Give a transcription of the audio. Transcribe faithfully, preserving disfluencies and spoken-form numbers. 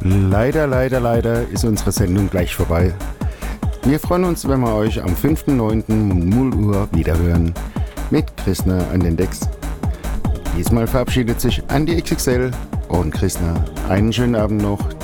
Leider, leider, leider ist unsere Sendung gleich vorbei. Wir freuen uns, wenn wir euch am fünften neunten um null Uhr wiederhören mit Chrisna an den Decks. Diesmal verabschiedet sich Andi X X L und Chrisna. Einen schönen Abend noch.